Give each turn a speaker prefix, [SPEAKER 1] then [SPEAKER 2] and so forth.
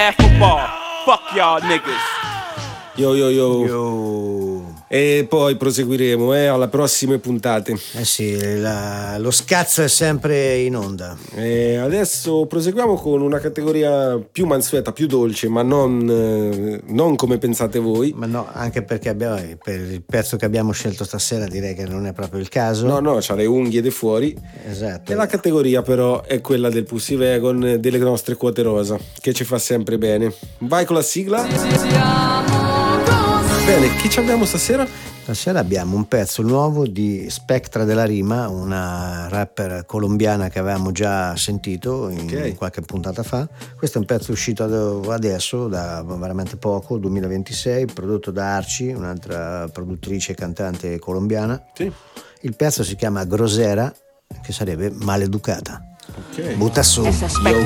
[SPEAKER 1] flag football. Fuck y'all niggas.
[SPEAKER 2] Yo. E poi proseguiremo alle prossime puntate.
[SPEAKER 3] Sì, lo scazzo è sempre in onda.
[SPEAKER 2] Adesso proseguiamo con una categoria più mansueta, più dolce, ma non come pensate voi.
[SPEAKER 3] Ma no, anche perché per il pezzo che abbiamo scelto stasera direi che non è proprio il caso.
[SPEAKER 2] No, c'ha le unghie dei fuori.
[SPEAKER 3] Esatto.
[SPEAKER 2] E la categoria però è quella del Pussy Wagon, delle nostre quote rosa, che ci fa sempre bene. Vai con la sigla. Bene, chi ci abbiamo stasera?
[SPEAKER 3] Stasera abbiamo un pezzo nuovo di Spectra della Rima, una rapper colombiana che avevamo già sentito in qualche puntata fa. Questo è un pezzo uscito adesso, da veramente poco, 2026, prodotto da Arci, un'altra produttrice e cantante colombiana.
[SPEAKER 2] Sì.
[SPEAKER 3] Il pezzo si chiama Grosera, che sarebbe maleducata.
[SPEAKER 2] Ok.
[SPEAKER 3] Butta su.